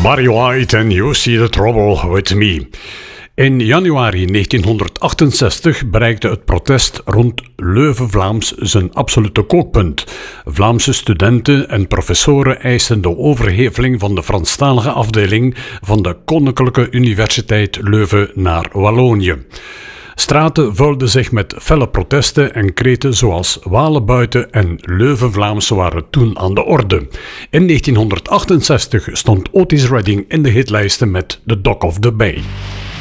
Barry White and You See the Trouble with Me. In januari 1968 bereikte het protest rond Leuven-Vlaams zijn absolute kookpunt. Vlaamse studenten en professoren eisten de overheveling van de Franstalige afdeling van de Koninklijke Universiteit Leuven naar Wallonië. Straten vulden zich met felle protesten en kreten zoals Walen buiten en Leuven-Vlaams waren toen aan de orde. In 1968 stond Otis Redding in de hitlijsten met The Dock of the Bay.